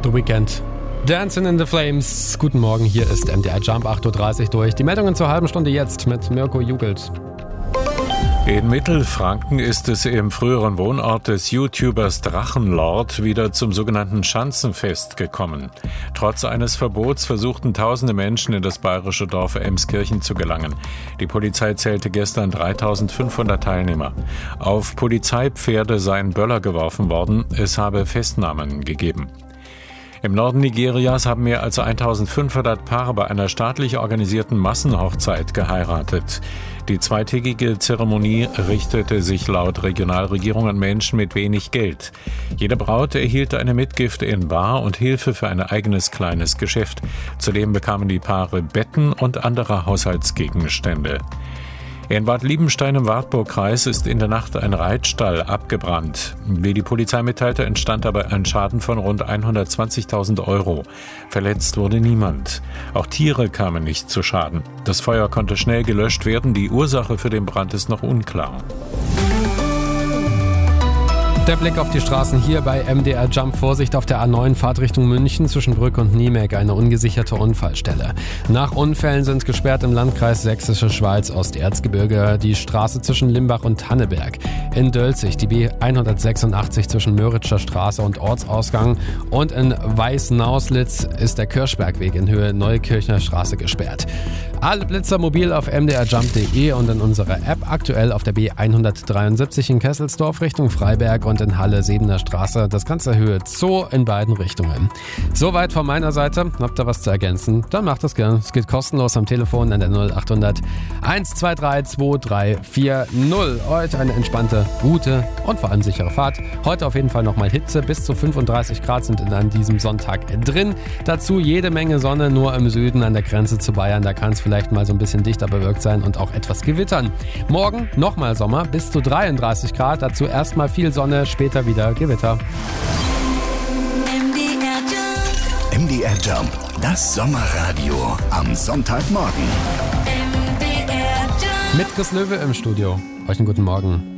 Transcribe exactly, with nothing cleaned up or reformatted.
The Weeknd. Dancing in the Flames. Guten Morgen, hier ist M D R Jump, acht Uhr dreißig durch. Die Meldungen zur halben Stunde jetzt mit Mirko Jugelt. In Mittelfranken ist es im früheren Wohnort des YouTubers Drachenlord wieder zum sogenannten Schanzenfest gekommen. Trotz eines Verbots versuchten tausende Menschen in das bayerische Dorf Emskirchen zu gelangen. Die Polizei zählte gestern dreitausendfünfhundert Teilnehmer. Auf Polizeipferde seien Böller geworfen worden, es habe Festnahmen gegeben. Im Norden Nigerias haben mehr als eintausendfünfhundert Paare bei einer staatlich organisierten Massenhochzeit geheiratet. Die zweitägige Zeremonie richtete sich laut Regionalregierung an Menschen mit wenig Geld. Jede Braut erhielt eine Mitgift in bar und Hilfe für ein eigenes kleines Geschäft. Zudem bekamen die Paare Betten und andere Haushaltsgegenstände. In Bad Liebenstein im Wartburgkreis ist in der Nacht ein Reitstall abgebrannt. Wie die Polizei mitteilte, entstand dabei ein Schaden von rund hundertzwanzigtausend Euro. Verletzt wurde niemand. Auch Tiere kamen nicht zu Schaden. Das Feuer konnte schnell gelöscht werden. Die Ursache für den Brand ist noch unklar. Der Blick auf die Straßen hier bei M D R Jump. Vorsicht auf der A neun Fahrt Richtung München zwischen Brück und Niemek, eine ungesicherte Unfallstelle. Nach Unfällen sind gesperrt im Landkreis Sächsische Schweiz, Osterzgebirge, die Straße zwischen Limbach und Tanneberg. In Dölzig die B hundertsechsundachtzig zwischen Möritscher Straße und Ortsausgang. Und in Weißnauslitz ist der Kirschbergweg in Höhe Neukirchner Straße gesperrt. Alle Blitzer mobil auf m d r jump punkt d e und in unserer App, aktuell auf der B hundertdreiundsiebzig in Kesselsdorf Richtung Freiberg und in Halle Sebener Straße, das ganze Höhe Zoo in beiden Richtungen. Soweit von meiner Seite. Habt ihr was zu ergänzen? Dann macht das gerne. Es geht kostenlos am Telefon an der null acht hundert eins zwei drei zwei drei vier null. Euch eine entspannte, gute und vor allem sichere Fahrt. Heute auf jeden Fall nochmal Hitze. Bis zu fünfunddreißig Grad sind an diesem Sonntag drin. Dazu jede Menge Sonne, nur im Süden an der Grenze zu Bayern. Da kann es vielleicht mal so ein bisschen dichter bewölkt sein und auch etwas gewittern. Morgen nochmal Sommer, bis zu dreiunddreißig Grad. Dazu erstmal viel Sonne, später wieder Gewitter. M D R Jump. M D R Jump, das Sommerradio am Sonntagmorgen. M D R Jump. Mit Chris Löwe im Studio. Euch einen guten Morgen.